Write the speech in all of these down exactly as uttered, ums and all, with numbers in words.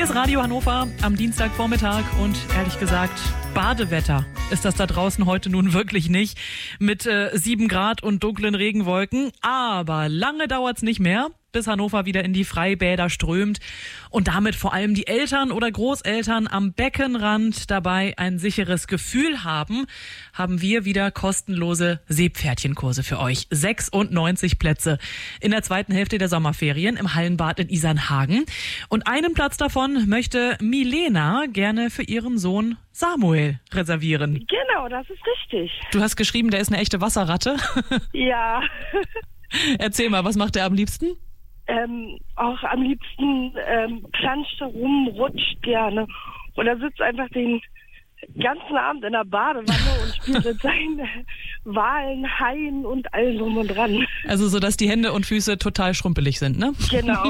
ist Radio Hannover am Dienstagvormittag und ehrlich gesagt, Badewetter ist das da draußen heute nun wirklich nicht mit äh, sieben Grad und dunklen Regenwolken. Aber lange dauert's nicht mehr, bis Hannover wieder in die Freibäder strömt und damit vor allem die Eltern oder Großeltern am Beckenrand dabei ein sicheres Gefühl haben, haben wir wieder kostenlose Seepferdchenkurse für euch. sechsundneunzig Plätze in der zweiten Hälfte der Sommerferien im Hallenbad in Isernhagen. Und einen Platz davon möchte Milena gerne für ihren Sohn Samuel reservieren. Genau, das ist richtig. Du hast geschrieben, der ist eine echte Wasserratte. Ja. Erzähl mal, was macht er am liebsten? Ähm, auch am liebsten ähm, planscht er rum, rutscht gerne. Und er sitzt einfach den ganzen Abend in der Badewanne und spielt mit seinen Walen, Haien und allem drum und dran. Also so, dass die Hände und Füße total schrumpelig sind, ne? Genau.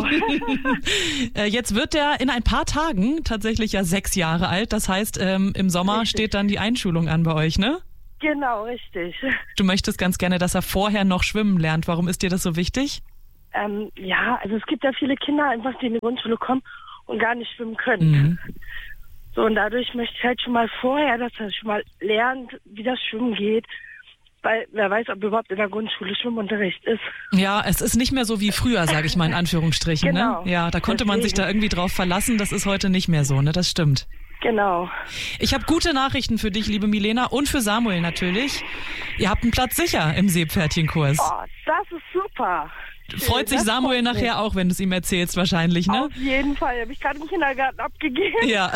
Jetzt wird er in ein paar Tagen tatsächlich ja sechs Jahre alt. Das heißt, ähm, im Sommer Richtig. steht dann die Einschulung an bei euch, ne? Genau, richtig. Du möchtest ganz gerne, dass er vorher noch schwimmen lernt. Warum ist dir das so wichtig? Ähm, ja, also es gibt ja viele Kinder einfach, die in die Grundschule kommen und gar nicht schwimmen können. Mhm. So, und dadurch möchte ich halt schon mal vorher, dass er schon mal lernt, wie das Schwimmen geht. Weil wer weiß, ob überhaupt in der Grundschule Schwimmunterricht ist. Ja, es ist nicht mehr so wie früher, sage ich mal in Anführungsstrichen. Genau. Ne? Ja, da konnte man sich Deswegen. da irgendwie drauf verlassen. Das ist heute nicht mehr so, ne? Das stimmt. Genau. Ich habe gute Nachrichten für dich, liebe Milena, und für Samuel natürlich. Ihr habt einen Platz sicher im Seepferdchenkurs. Oh, das ist super. Freut sich Das Samuel freut mich. nachher auch, wenn du es ihm erzählst wahrscheinlich, ne? Auf jeden Fall. Habe ich gerade im Kindergarten abgegeben. Ja,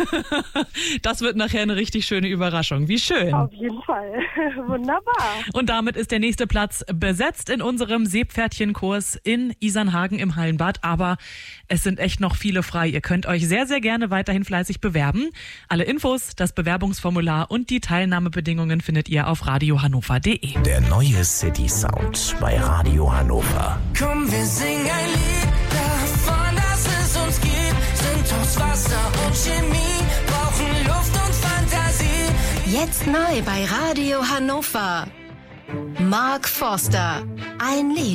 das wird nachher eine richtig schöne Überraschung. Wie schön. Auf jeden Fall. Wunderbar. Und damit ist der nächste Platz besetzt in unserem Seepferdchenkurs in Isernhagen im Hallenbad. Aber es sind echt noch viele frei. Ihr könnt euch sehr, sehr gerne weiterhin fleißig bewerben. Alle Infos, das Bewerbungsformular und die Teilnahmebedingungen findet ihr auf radio hannover punkt de. Der neue City Sound bei Radio Hannover. Komm, wir singen ein Lied davon, dass es uns gibt. Sind aus Wasser und Chemie, brauchen Luft und Fantasie. Jetzt neu bei Radio Hannover. Mark Forster. Ein Lied